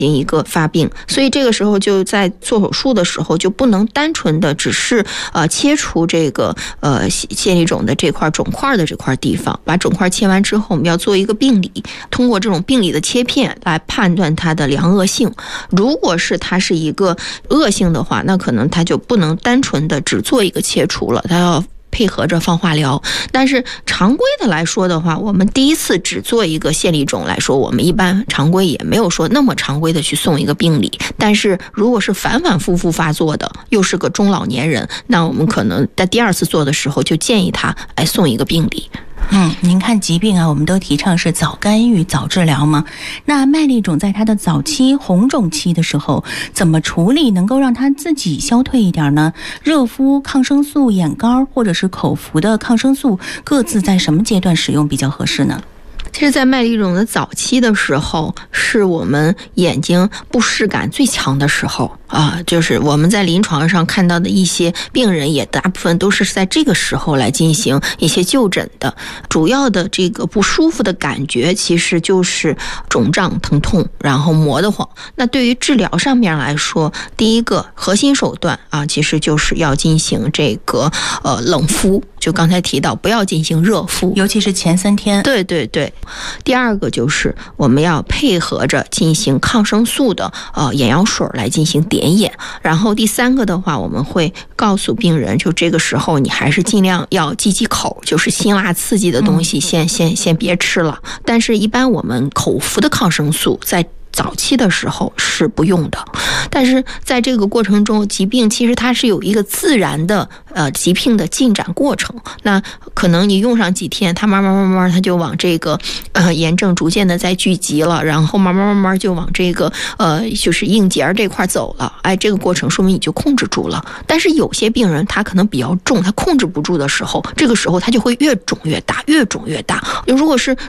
一个发病，所以这个时候就在做手术的时候就不能单纯的只是切除这个腺粒肿的这块肿块的这块地方，把肿块切完之后，我们要做一个病理，通过这种病理的切片来判断它的良恶性。如果是它是一个恶性的话，那可能它就不能单纯的只做一个切除了，它要配合着放化疗。但是常规的来说的话，我们第一次只做一个腺粒肿来说，我们一般常规也没有说那么常规的去送一个病理。但是如果是反反复复发作的，又是个中老年人，那我们可能在第二次做的时候就建议他来送一个病理。 您看疾病啊，我们都提倡是早干预、早治疗嘛。那麦粒肿在它的早期红肿期的时候，怎么处理能够让它自己消退一点呢？热敷抗生素、眼膏或者是口服的抗生素，各自在什么阶段使用比较合适呢？ 其实在麦粒肿的早期的时候，是我们眼睛不适感最强的时候就是我们在临床上看到的一些病人也大部分都是在这个时候来进行一些就诊的。主要的这个不舒服的感觉其实就是肿胀疼痛，然后磨得慌。那对于治疗上面来说，第一个核心手段其实就是要进行这个冷敷，就刚才提到不要进行热敷， 尤其是前3天。 对对对。第二个就是我们要配合着进行抗生素的眼药水来进行点眼。然后第三个的话，我们会告诉病人，就这个时候你还是尽量要忌口，就是辛辣刺激的东西先别吃了。但是一般我们口服的抗生素在早期的时候是不用的，但是在这个过程中，疾病其实它是有一个自然的疾病的进展过程。那可能你用上几天，它慢慢它就往这个炎症逐渐的在聚集了，然后慢慢就往这个就是硬结这块走了。这个过程说明你就控制住了。但是有些病人他可能比较重，他控制不住的时候，这个时候他就会越肿越大，越肿越大。如果是